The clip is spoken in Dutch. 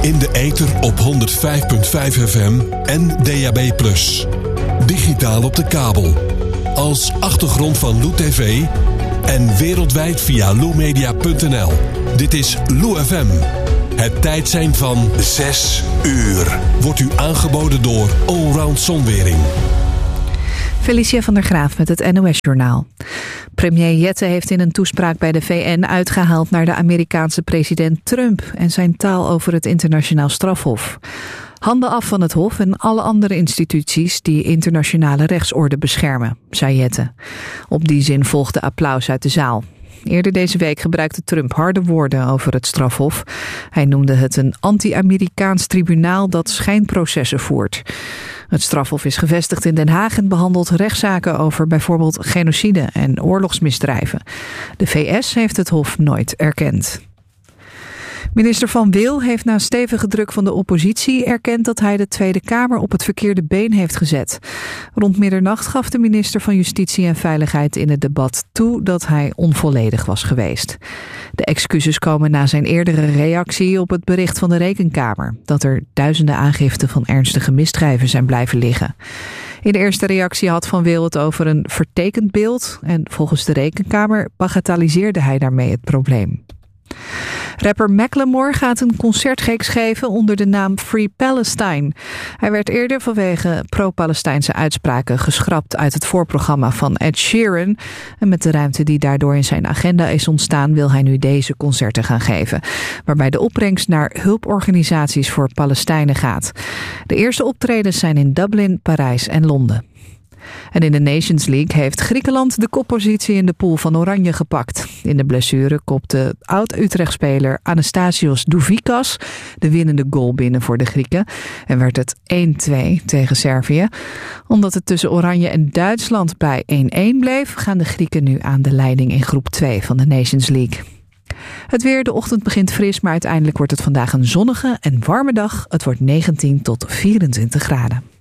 In de ether op 105.5 FM en DAB+. Digitaal op de kabel. Als achtergrond van Lou TV en wereldwijd via loumedia.nl. Dit is Lou FM. Het tijdsein van 6 uur. Wordt u aangeboden door Allround Zonwering. Felicia van der Graaf met het NOS-journaal. Premier Jette heeft in een toespraak bij de VN uitgehaald naar de Amerikaanse president Trump en zijn taal over het internationaal strafhof. Handen af van het hof en alle andere instituties die internationale rechtsorde beschermen, zei Jette. Op die zin volgde applaus uit de zaal. Eerder deze week gebruikte Trump harde woorden over het strafhof. Hij noemde het een anti-Amerikaans tribunaal dat schijnprocessen voert. Het strafhof is gevestigd in Den Haag en behandelt rechtszaken over bijvoorbeeld genocide en oorlogsmisdrijven. De VS heeft het hof nooit erkend. Minister Van Wil heeft na stevige druk van de oppositie erkend dat hij de Tweede Kamer op het verkeerde been heeft gezet. Rond middernacht gaf de minister van Justitie en Veiligheid in het debat toe dat hij onvolledig was geweest. De excuses komen na zijn eerdere reactie op het bericht van de Rekenkamer, dat er duizenden aangiften van ernstige misdrijven zijn blijven liggen. In de eerste reactie had Van Wil het over een vertekend beeld en volgens de Rekenkamer bagatelliseerde hij daarmee het probleem. Rapper Macklemore gaat een concertreeks geven onder de naam Free Palestine. Hij werd eerder vanwege pro-Palestijnse uitspraken geschrapt uit het voorprogramma van Ed Sheeran. En met de ruimte die daardoor in zijn agenda is ontstaan wil hij nu deze concerten gaan geven. Waarbij de opbrengst naar hulporganisaties voor Palestijnen gaat. De eerste optredens zijn in Dublin, Parijs en Londen. En in de Nations League heeft Griekenland de koppositie in de pool van Oranje gepakt. In de blessure kopte oud-Utrecht-speler Anastasios Douvikas de winnende goal binnen voor de Grieken. En werd het 1-2 tegen Servië. Omdat het tussen Oranje en Duitsland bij 1-1 bleef, gaan de Grieken nu aan de leiding in groep 2 van de Nations League. Het weer, de ochtend begint fris, maar uiteindelijk wordt het vandaag een zonnige en warme dag. Het wordt 19 tot 24 graden.